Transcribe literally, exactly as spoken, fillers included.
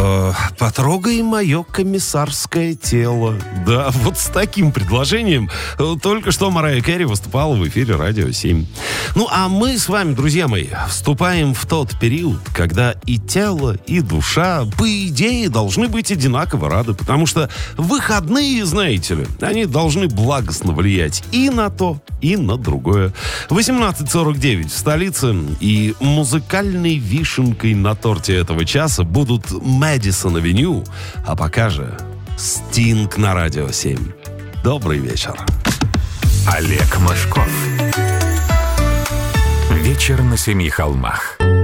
Э, потрогай мое комиссарское тело. Да, вот с таким предложением э, только что Марайя Кэрри выступала в эфире Радио семь. Ну, а мы с вами, друзья мои, вступаем в тот период, когда и тело, и душа, по идее, должны быть одинаково рады, потому что выходные, знаете ли, они должны благостно влиять и на то, и на другое. восемнадцать сорок девять в столице, и музыкальной вишенкой на торте этого часа будут Мэдисон Авеню, а пока же Стинг на Радио семь. Добрый вечер. Олег Мошков. Вечер на семи холмах.